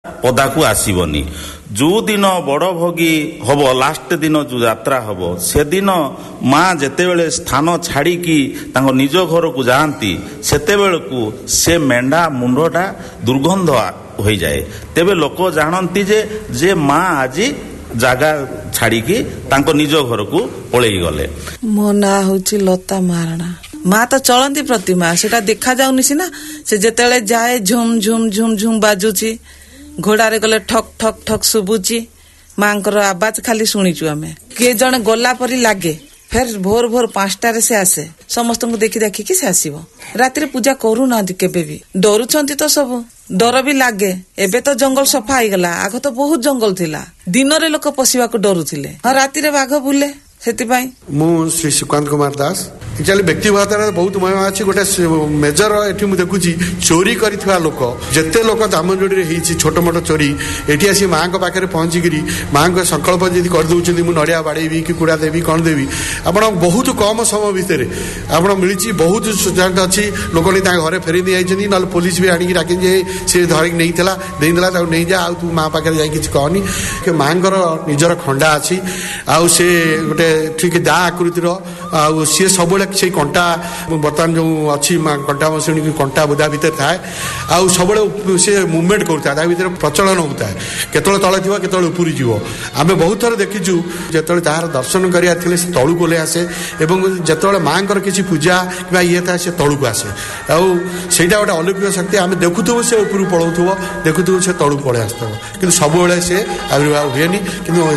ପଦାକୁ ଆସିବନି। ଯେଉଁ ଦିନ ବଡ଼ ଭୋଗୀ ହବ, ଲାଷ୍ଟ ଦିନ ଯେଉଁ ଯାତ୍ରା ହବ, ସେଦିନ ମା ଯେତେବେଳେ ସ୍ଥାନ ଛାଡ଼ିକି ତାଙ୍କ ନିଜ ଘରକୁ ଯାଆନ୍ତି, ସେତେବେଳକୁ ସେ ମେଣ୍ଢା ମୁଣ୍ଡଟା ଦୁର୍ଗନ୍ଧ ହୋଇଯାଏ। ତେବେ ଲୋକ ଜାଣନ୍ତି ଯେ ମା ଆଜି ଜାଗା ଛାଡ଼ିକି ତାଙ୍କ ନିଜ ଘରକୁ ପଳେଇ ଗଲେ। ମୋ ନାଁ ହଉଛି ଲତା ମହାରଣା। ମା ତ ଚଳନ୍ତି ପ୍ରତିମା, ସେଟା ଦେଖାଯାଉନି ସିନା। ସେ ଯେତେବେଳେ ଯାଏ ଝୁମ୍ ଝୁମ୍ ଝୁମ୍ ଝୁମ୍ ବାଜୁଛି, ଘୋଡାରେ ଗଲେ ଠକ୍ ଠକ୍ ଠକ୍ ଶୁଭୁଛି। ମାଙ୍କର ଆବାଜ ଖାଲି ଶୁଣିଛୁ ଆମେ। କିଏ ଜଣେ ଗଲା ପରି ଲାଗେ। ଫେର ଭୋର ଭୋର 5টাରେ ସେ ଆସେ। ସମସ୍ତଙ୍କୁ ଦେଖିକି ସେ ଆସିବ। ରାତିରେ ପୂଜା କରୁନାହାନ୍ତି କେବେ ବି, ଡରୁଛନ୍ତି ତ ସବୁ। ଡର ବି ଲାଗେ। ଏବେ ତ ଜଙ୍ଗଲ ସଫା ହେଇଗଲା, ଆଗ ତ ବହୁତ ଜଙ୍ଗଲ ଥିଲା। ଦିନରେ ଲୋକ ପଶିବାକୁ ଡରୁଥିଲେ, ରାତିରେ ବାଘ ବୁଲେ। ସେଥିପାଇଁ ମୁଁ ଶ୍ରୀ ସୁକାନ୍ତ କୁମାର ଦାସ। ଆକ୍ଚୁଆଲି ବ୍ୟକ୍ତିଗତ ବହୁତ ମହିମା ଅଛି। ଗୋଟେ ମେଜର ଏଠି ମୁଁ ଦେଖୁଛି ଚୋରି କରିଥିବା ଲୋକ, ଯେତେ ଲୋକ ଦାମନଯୋଡ଼ିରେ ହେଇଛି ଛୋଟ ମୋଟ ଚୋରି, ଏଠି ଆସି ମାଙ୍କ ପାଖରେ ପହଞ୍ଚିକିରି ମାଙ୍କ ସଂକଳ୍ପ ଯଦି କରିଦେଉଛନ୍ତି, ମୁଁ ନଡ଼ିଆ ବାଡ଼େଇବି କି କୁଡ଼ା ଦେବି କ'ଣ ଦେବି, ଆପଣ ବହୁତ କମ ସମୟ ଭିତରେ ଆପଣ ମିଳିଛି। ବହୁତ ସୁଯୋଗ ଅଛି। ଲୋକ ନେଇ ତାଙ୍କ ଘରେ ଫେରି ନେଇଯାଇଛନ୍ତି, ନହେଲେ ପୋଲିସ ବି ଆଣିକି ଡାକିଛି ଯେ ସେ ଧରିକି ଦେଇଥିଲା ତାକୁ ନେଇଯା, ଆଉ ତୁ ମା ପାଖରେ ଯାଇ କିଛି କହନି। ମାଙ୍କର ନିଜର ଖଣ୍ଡା ଅଛି, ଆଉ ସେ ଗୋଟେ ଠିକ ଦା ଆକୃତିର, ଆଉ ସିଏ ସବୁବେଳେ ସେଇ କଣ୍ଟା, ବର୍ତ୍ତମାନ ଯେଉଁ ଅଛି କଣ୍ଟା ମଶୁଣି କଣ୍ଟା ବୁଦା ଭିତରେ ଥାଏ, ଆଉ ସବୁବେଳେ ସେ ମୁଭମେଣ୍ଟ କରୁଥାଏ, ତା ଭିତରେ ପ୍ରଚଳନ ହେଉଥାଏ। କେତେବେଳେ ତଳେ ଥିବ, କେତେବେଳେ ଉପରି ଯିବ। ଆମେ ବହୁତ ଥର ଦେଖିଛୁ ଯେତେବେଳେ ତାହାର ଦର୍ଶନ କରିବାର ଥିଲେ ସେ ତଳୁକୁ ଓହ୍ଲେଇ ଆସେ, ଏବଂ ଯେତେବେଳେ ମାଙ୍କର କିଛି ପୂଜା କିମ୍ବା ଇଏ ଥାଏ ସେ ତଳୁକୁ ଆସେ। ଆଉ ସେଇଟା ଗୋଟେ ଅଲୌକିକ ଶକ୍ତି। ଆମେ ଦେଖୁଥିବୁ ସେ ଉପରକୁ ପଳାଉଥିବ, ଦେଖୁଥିବୁ ସେ ତଳୁକୁ ପଳେଇ ଆସୁଥିବ, କିନ୍ତୁ ସବୁବେଳେ ସେ ଆବିର୍ଭାବ ହୁଏନି। କିନ୍ତୁ